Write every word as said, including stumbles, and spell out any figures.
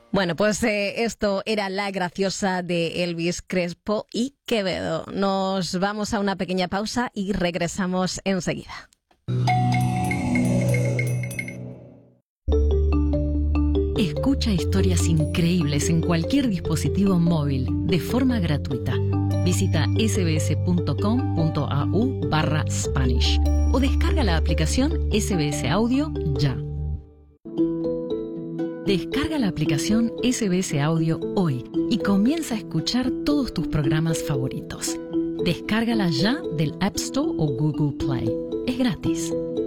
Bueno, pues eh, esto era La Graciosa de Elvis Crespo y Quevedo. Nos vamos a una pequeña pausa y regresamos enseguida. Escucha historias increíbles en cualquier dispositivo móvil de forma gratuita. Visita sbs.com.au barra Spanish o descarga la aplicación S B S Audio ya. Descarga la aplicación S B S Audio hoy y comienza a escuchar todos tus programas favoritos. Descárgala ya del App Store o Google Play. Es gratis.